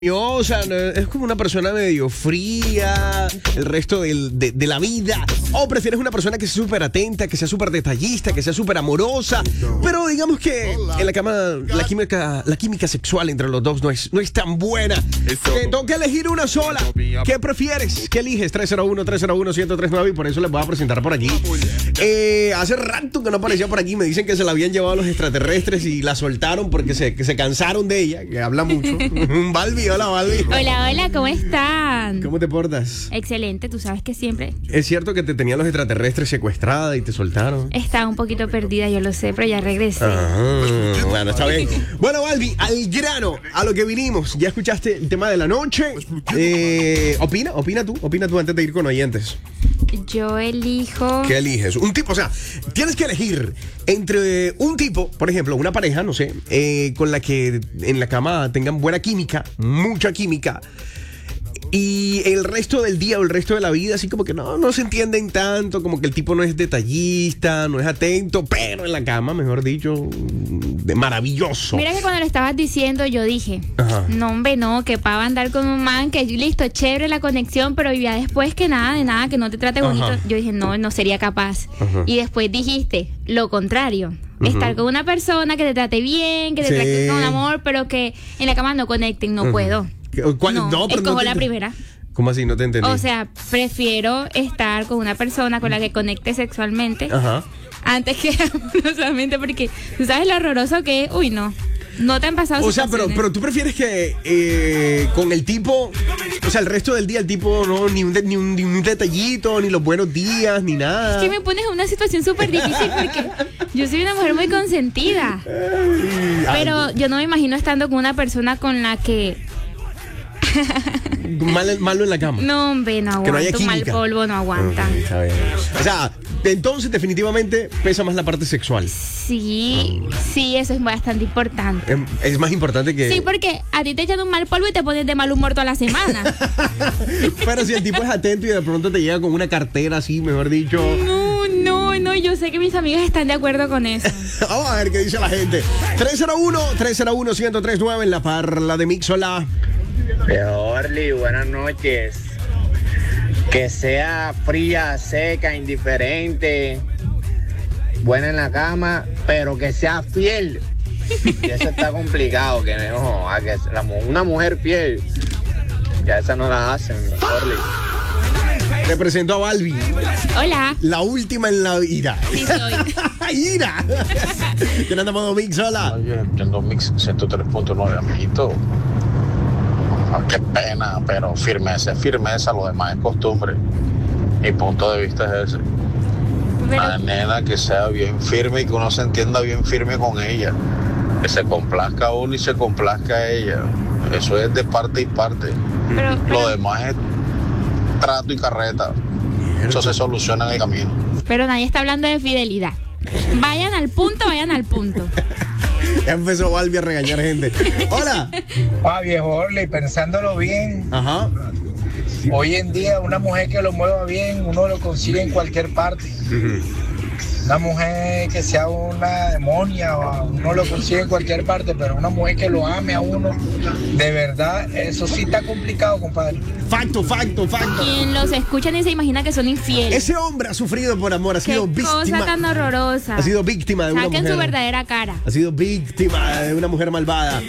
O sea, es como una persona medio fría el resto de la vida. O prefieres una persona que sea súper atenta, que sea súper detallista, que sea súper amorosa. Pero digamos que en la cama la química sexual entre los dos no es tan buena. Te toca elegir una sola. ¿Qué prefieres? ¿Qué eliges? 301-301-1039 y por eso les voy a presentar por aquí. Hace rato que no aparecía por aquí. Me dicen que se la habían llevado los extraterrestres y la soltaron porque se cansaron de ella, que habla mucho. Balbi. Hola, Balbi. Hola, ¿cómo están? ¿Cómo te portas? Excelente, tú sabes que siempre. ¿Es cierto que te tenían los extraterrestres secuestrada y te soltaron? Estaba un poquito perdida, yo lo sé, pero ya regresé. Bueno, está bien. Bueno, Balbi, al grano, a lo que vinimos. Ya escuchaste el tema de la noche. Opina tú antes de ir con oyentes. Yo elijo... ¿Qué eliges? Un tipo, o sea, tienes que elegir entre un tipo, por ejemplo, una pareja, no sé, con la que en la cama tengan buena química, mucha química, y el resto del día o el resto de la vida así como que no se entienden tanto, como que el tipo no es detallista, no es atento, pero en la cama, mejor dicho, de maravilloso. Mira que cuando lo estabas diciendo yo dije, no hombre, no, que pava andar con un man, que listo, chévere la conexión, pero ya después que nada, que no te trate bonito. Yo dije, no sería capaz. Y después dijiste, lo contrario. Estar con una persona que te trate bien, que te trate con amor, pero que en la cama no conecten, no puedo. ¿Cuál? No, pero escojo no la primera. ¿Cómo así? No te entendí. O sea, prefiero estar con una persona con la que conecte sexualmente antes que amorosamente, porque tú sabes lo horroroso que es. Uy, no te han pasado. O sea, pero tú prefieres que con el tipo, o sea, el resto del día el tipo ni un detallito, ni los buenos días, ni nada. Es que me pones en una situación súper difícil porque yo soy una mujer muy consentida. Pero yo no me imagino estando con una persona con la que malo en la cama. No, hombre, no aguanta. No un mal polvo no aguanta. Está bien. O sea, entonces definitivamente pesa más la parte sexual. Sí, eso es bastante importante. Es más importante que... Sí, porque a ti te echan un mal polvo y te pones de mal humor toda la semana. Pero si el tipo es atento y de pronto te llega con una cartera así, mejor dicho... No, yo sé que mis amigos están de acuerdo con eso. Vamos a ver qué dice la gente. 301-301-1039 en la parla de Mix. Hola. Orly, buenas noches. Que sea fría, seca, indiferente, buena en la cama, pero que sea fiel. Y eso está complicado, que una mujer fiel, ya esa no la hacen, Orly. Te presento a Balbi. Hola. La última en la ira. Sí, soy. ¡Ira! ¿Quién anda modo Mix? Hola. Yo entiendo Mix 103.9, amiguito. Qué pena, pero firmeza, lo demás es costumbre. Mi punto de vista es ese. Una nena que sea bien firme y que uno se entienda bien firme con ella. Que se complazca uno y se complazca ella. Eso es de parte y parte. Pero... Lo demás es trato y carreta. Eso se soluciona en el camino. Pero nadie está hablando de fidelidad. Vayan al punto. Ya empezó Balbi a regañar gente. Hola. Viejo Orly, pensándolo bien. Ajá. Hoy en día una mujer que lo mueva bien, uno lo consigue en cualquier parte. Una mujer que sea una demonia, uno lo consigue en cualquier parte, pero una mujer que lo ame a uno, de verdad, eso sí está complicado, compadre. Facto. Quien los escucha ni se imagina que son infieles. Ese hombre ha sufrido por amor, ha sido víctima. Qué cosa tan horrorosa. Ha sido víctima de una mujer. Saquen su verdadera cara. Ha sido víctima de una mujer malvada.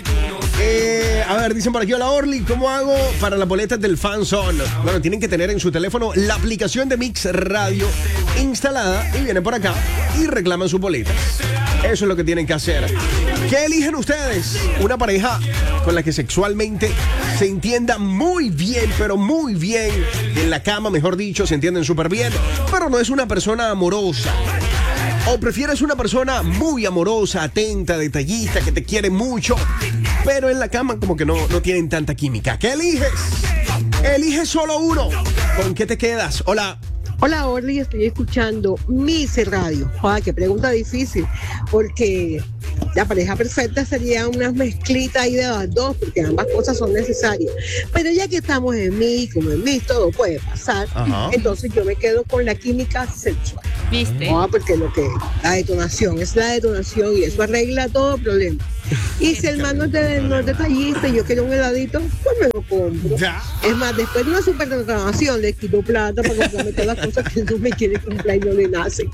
A ver, dicen por aquí, hola Orly, ¿cómo hago para las boletas del Fan Zone? Bueno, tienen que tener en su teléfono la aplicación de Mix Radio instalada y vienen por acá y reclaman sus boletas. Eso es lo que tienen que hacer. ¿Qué eligen ustedes? Una pareja con la que sexualmente se entienda muy bien, pero muy bien. En la cama, mejor dicho, se entienden súper bien, pero no es una persona amorosa. ¿O prefieres una persona muy amorosa, atenta, detallista, que te quiere mucho, pero en la cama como que no tienen tanta química? ¿Qué eliges? Elige solo uno. ¿Con qué te quedas? Hola. Hola Orly, estoy escuchando Mix Radio. Joder, qué pregunta difícil, porque la pareja perfecta sería una mezclita ahí de las dos, porque ambas cosas son necesarias. Pero ya que estamos en Mix, como en Mix todo puede pasar, entonces yo me quedo con la química sexual. ¿Viste? No, porque la detonación es la detonación y eso arregla todo problema. Y si el man no es detallista y yo quiero un heladito, pues me lo compro. Es más, después de una super reclamación le quito plata para comprarme todas las cosas que él no me quiere comprar y no le nacen.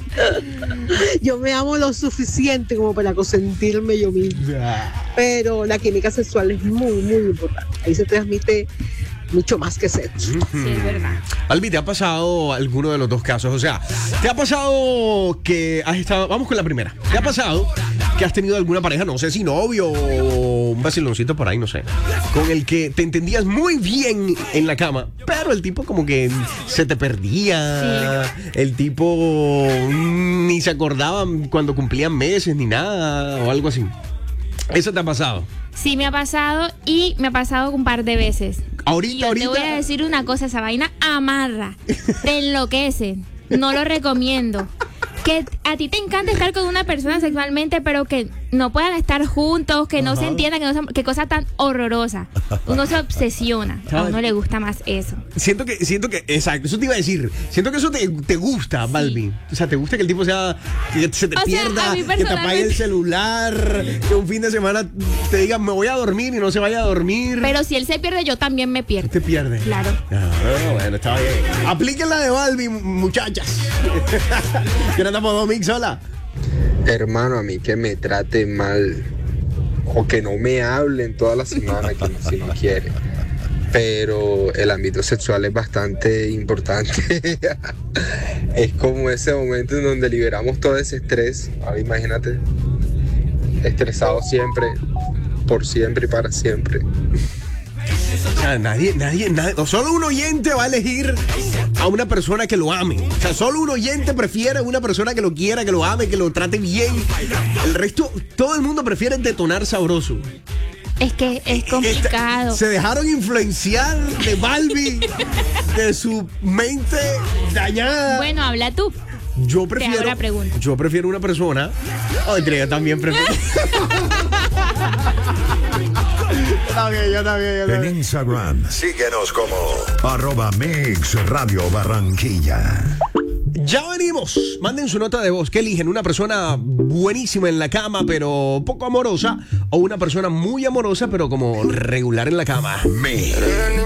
Yo me amo lo suficiente como para consentirme yo mismo. Pero la química sexual es muy, muy importante. Ahí se transmite mucho más que sexo. Sí, es verdad. Albi, ¿te ha pasado alguno de los dos casos? O sea, ¿te ha pasado que has estado... Vamos con la primera. ¿Te ha pasado que has tenido alguna pareja, no sé si novio o un vaciloncito por ahí, no sé, con el que te entendías muy bien en la cama, pero el tipo como que se te perdía, el tipo ni se acordaba cuando cumplían meses ni nada o algo así? ¿Eso te ha pasado? Sí, me ha pasado y me ha pasado un par de veces. Ahorita. Te voy a decir una cosa, esa vaina amarra, te enloquece, no lo recomiendo. Que a ti te encanta estar con una persona sexualmente, pero que no puedan estar juntos, que no se entiendan, qué cosa tan horrorosa. Uno se obsesiona, a uno le gusta más eso. Siento que, exacto, eso te iba a decir. Siento que eso te gusta, Balbi. O sea, te gusta que el tipo sea, que se te pierda, que te apague el celular, que un fin de semana te diga, me voy a dormir y no se vaya a dormir. Pero si él se pierde, yo también me pierdo. Te pierde. Claro. Bueno, está bien. Aplíquenla de Balbi, muchachas. ¿Quién anda por dos mix? Hola. Hermano, a mí que me trate mal o que no me hablen toda la semana, si no quiere. Pero el ámbito sexual es bastante importante. Es como ese momento en donde liberamos todo ese estrés. Ahora imagínate, estresado siempre, por siempre y para siempre. O sea, nadie, o solo un oyente va a elegir a una persona que lo ame. O sea, solo un oyente prefiere a una persona que lo quiera, que lo ame, que lo trate bien. El resto, todo el mundo prefiere detonar sabroso. Es que es complicado. Se dejaron influenciar de Balbi, de su mente dañada. Bueno, habla tú. Yo Te hago la pregunta. Yo prefiero una persona. Yo también prefiero. Yo también. En Instagram, síguenos como @MixRadioBarranquilla. Ya venimos. Manden su nota de voz. ¿Qué eligen? ¿Una persona buenísima en la cama, pero poco amorosa? ¿O una persona muy amorosa, pero como regular en la cama?